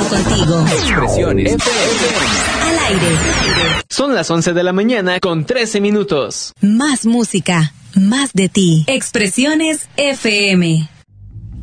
contigo. Expresiones FM. Al aire. Son las 11 de la mañana con 13 minutos. Más música, más de ti. Expresiones FM.